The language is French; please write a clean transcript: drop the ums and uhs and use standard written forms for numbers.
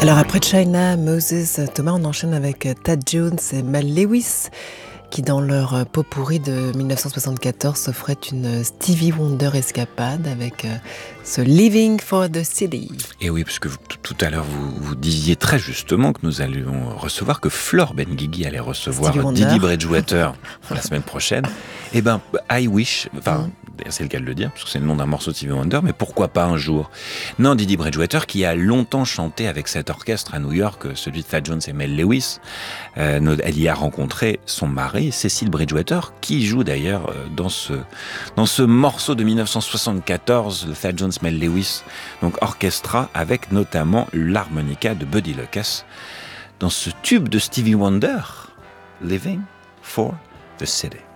Alors après China, Moses, Thomas, on enchaîne avec Thad Jones et Mal Lewis qui dans leur pot pourri de 1974 s'offraient une Stevie Wonder escapade avec ce Living for the City. Et oui, parce que tout à l'heure vous disiez très justement que nous allions recevoir, que Flore Benguigui allait recevoir Didi Bridgewater la semaine prochaine. Eh ben, I wish, c'est le cas de le dire, parce que c'est le nom d'un morceau de Stevie Wonder, mais pourquoi pas un jour? Non, Didi Bridgewater, qui a longtemps chanté avec cet orchestre à New York, celui de Thad Jones et Mel Lewis, elle y a rencontré son mari, Cecil Bridgewater, qui joue d'ailleurs dans ce morceau de 1974, le Thad Jones, Mel Lewis, donc orchestra, avec notamment l'harmonica de Buddy Lucas, dans ce tube de Stevie Wonder, Living for the City.